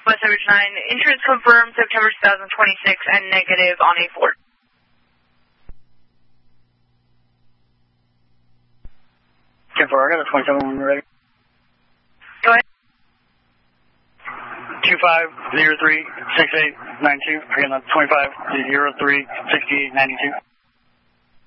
West Average 9. Insurance confirmed September 2026 and negative on A4. 10-4, I got a 27 when we're ready. Go ahead. 25036892. Again, that's 25036892.